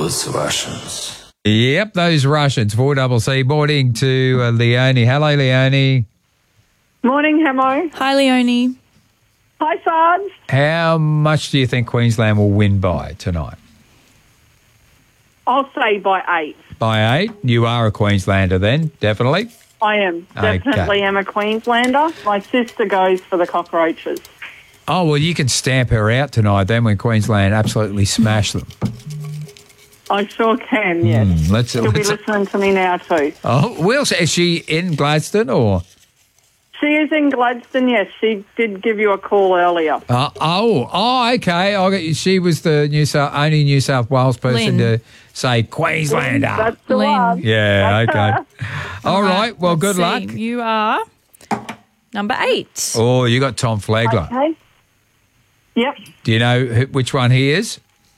those Russians. Yep, those Russians. 4CC. Morning to Leonie. Hello, Leonie. Morning, Hamo. Hi, Leonie. Hi, Sarge. How much do you think Queensland will win by tonight? I'll say by 8. By 8? You are a Queenslander then, definitely? I am. Definitely am a Queenslander. My sister goes for the Cockroaches. Oh, well, you can stamp her out tonight then when Queensland absolutely smash them. I sure can, yes. She'll be listening to me now too. Oh, well, is she in Gladstone or? She is in Gladstone, yes. She did give you a call earlier. Okay. She was the only New South Wales person to say Queenslander. That's the one. Yeah, okay. All right, well, good luck. You are number 8. Oh, you got Tom Flegler. Okay. Yep. Do you know which one he is?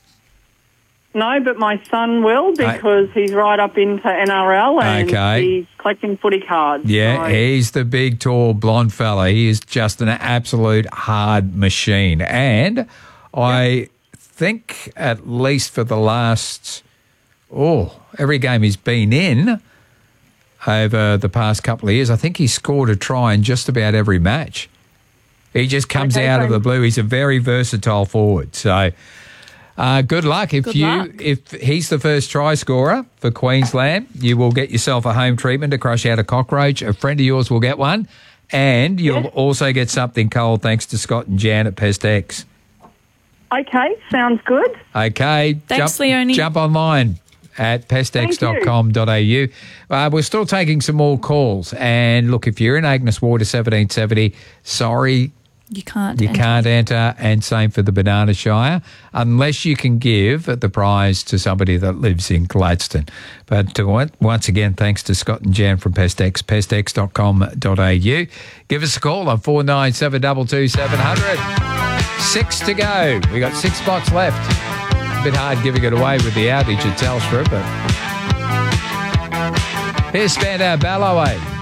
No, but my son will because he's right up into NRL and he's collecting footy cards. Yeah, so. He's the big, tall, blonde fella. He is just an absolute hard machine. And I think at least for the last, every game he's been in over the past couple of years, I think he's scored a try in just about every match. He just comes out of the blue. He's a very versatile forward. So... good luck. If he's the first try scorer for Queensland, you will get yourself a home treatment to crush out a cockroach. A friend of yours will get one, and you'll also get something cold thanks to Scott and Jan at Pest X. Okay, sounds good. Okay, thanks, Leonie. Jump online at pestx.com.au. We're still taking some more calls, and look, if you're in Agnes Water 1770, sorry. You can't enter, and same for the Banana Shire, unless you can give the prize to somebody that lives in Gladstone. But once again, thanks to Scott and Jan from PestX, pestx.com.au. Give us a call on 497 22 700. 6 to go. We got 6 spots left. A bit hard giving it away with the outage at Telstra, but here's Spandau Ballet.